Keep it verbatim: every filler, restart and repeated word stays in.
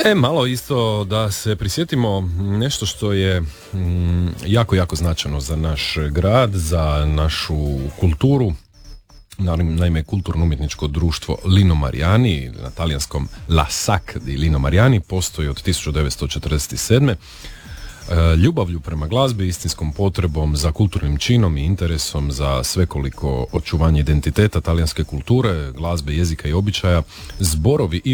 E, malo isto da se prisjetimo nešto što je mm, jako, jako značajno za naš grad, za našu kulturu. Naime, kulturno-umjetničko društvo Lino Mariani, na talijanskom La Sac di Lino Mariani, postoji od tisuću devetsto četrdeset sedme. Ljubavlju prema glazbi, istinskom potrebom za kulturnim činom i interesom za svekoliko očuvanje identiteta talijanske kulture, glazbe, jezika i običaja, zborovi i